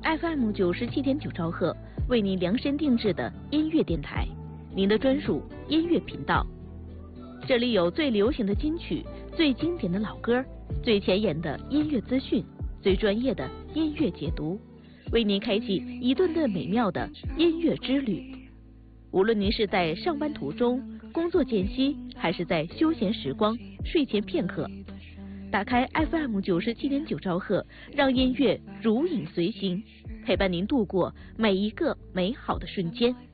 FM 97.9兆赫，为您量身定制的音乐电台，您的专属音乐频道。这里有最流行的金曲、最经典的老歌、最前沿的音乐资讯、最专业的音乐解读，为您开启一顿顿美妙的音乐之旅。无论您是在上班途中、工作间隙，还是在休闲时光、睡前片刻，打开 FM 97.9兆赫，让音乐如影随形，陪伴您度过每一个美好的瞬间。